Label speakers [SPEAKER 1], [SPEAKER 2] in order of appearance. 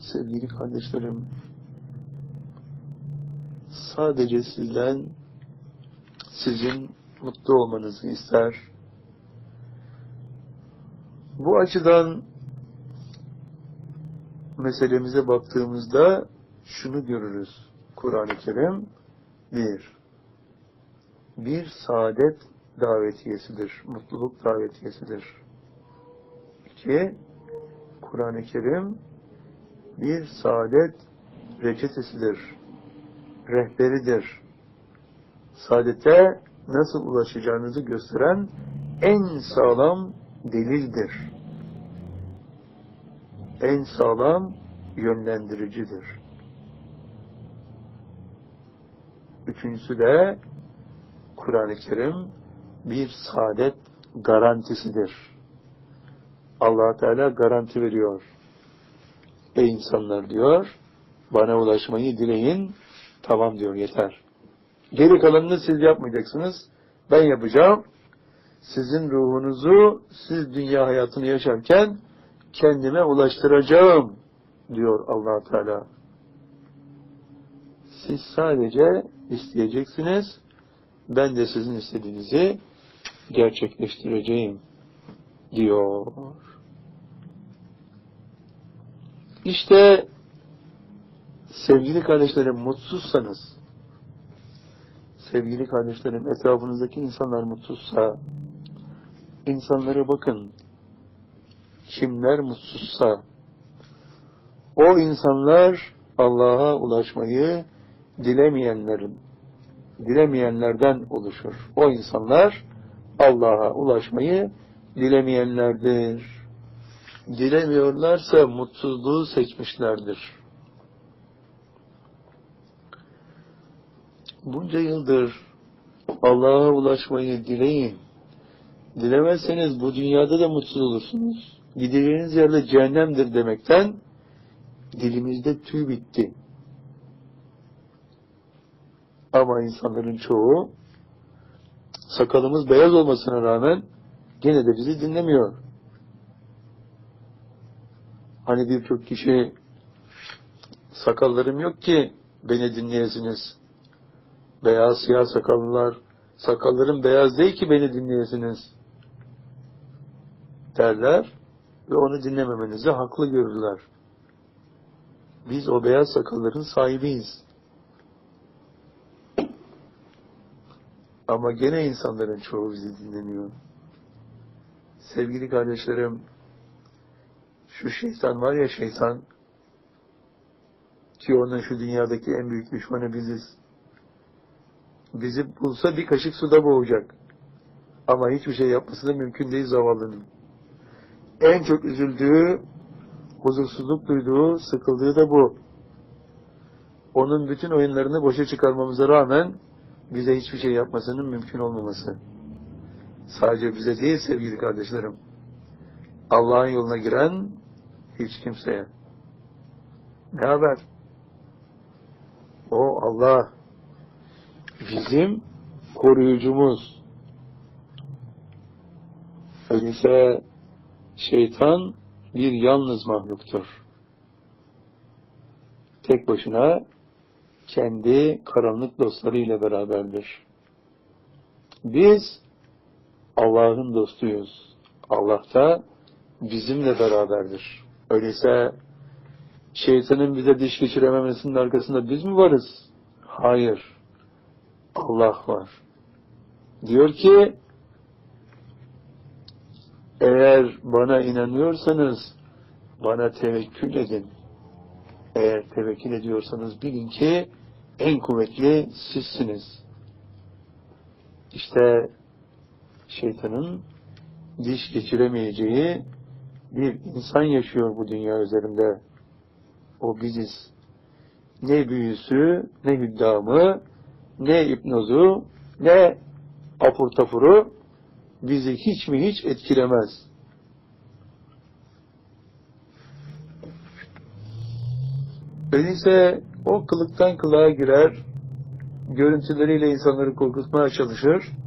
[SPEAKER 1] Sevgili kardeşlerim, sadece sizden, sizin mutlu olmanızı ister. Bu açıdan meselemize baktığımızda şunu görürüz. Kur'an-ı Kerim bir saadet davetiyesidir, mutluluk davetiyesidir. 2, Kur'an-ı Kerim bir saadet reçetesidir, rehberidir. Saadete nasıl ulaşacağınızı gösteren en sağlam delildir. En sağlam yönlendiricidir. Üçüncüsü de Kur'an-ı Kerim bir saadet garantisidir. Allah Teala garanti veriyor. Ey insanlar diyor, bana ulaşmayı dileyin, tamam diyor, yeter. Geri kalanını siz yapmayacaksınız, ben yapacağım. Sizin ruhunuzu, siz dünya hayatını yaşarken kendime ulaştıracağım diyor Allah Teala. Siz sadece isteyeceksiniz, ben de sizin istediğinizi gerçekleştireceğim diyor. İşte sevgili kardeşlerim, mutsuzsanız, sevgili kardeşlerim, etrafınızdaki insanlar mutsuzsa, insanlara bakın, kimler mutsuzsa, o insanlar Allah'a ulaşmayı dilemeyenlerden oluşur. O insanlar Allah'a ulaşmayı dilemeyenlerdir. Dilemiyorlarsa mutsuzluğu seçmişlerdir. Bunca yıldır Allah'a ulaşmayı dileyin. Dilemezseniz bu dünyada da mutsuz olursunuz. Gideceğiniz yerde cehennemdir demekten dilimizde tüy bitti. Ama insanların çoğu sakalımız beyaz olmasına rağmen gene de bizi dinlemiyor. Hani birçok kişi sakallarım yok ki beni dinleyesiniz. Beyaz siyah sakallılar, sakallarım beyaz değil ki beni dinleyesiniz derler ve onu dinlememenizi haklı görürler. Biz o beyaz sakalların sahibiyiz. Ama gene insanların çoğu bizi dinlemiyor. Sevgili kardeşlerim, şu şeytan var ya, şeytan, ki onun şu dünyadaki en büyük düşmanı biziz. Bizi bulsa bir kaşık suda boğacak. Ama hiçbir şey yapması da mümkün değil zavallının. En çok üzüldüğü, huzursuzluk duyduğu, sıkıldığı da bu. Onun bütün oyunlarını boşa çıkarmamıza rağmen bize hiçbir şey yapmasının mümkün olmaması. Sadece bize değil sevgili kardeşlerim. Allah'ın yoluna giren hiç kimseye. Ne haber? O Allah bizim koruyucumuz. Öyleyse şeytan bir yalnız mahluktur. Tek başına kendi karanlık dostlarıyla beraberdir. Biz Allah'ın dostuyuz. Allah da bizimle beraberdir. Öyleyse şeytanın bize diş geçirememesinin arkasında biz mi varız? Hayır. Allah var. Diyor ki, eğer bana inanıyorsanız bana tevekkül edin. Eğer tevekkül ediyorsanız bilin ki en kuvvetli sizsiniz. İşte şeytanın diş geçiremeyeceği bir insan yaşıyor bu dünya üzerinde. O biziz. Ne büyüsü, ne hüddamı, ne hipnozu, ne apur tafuru bizi hiç mi hiç etkilemez. Öyleyse o kılıktan kılığa girer, görüntüleriyle insanları korkutmaya çalışır.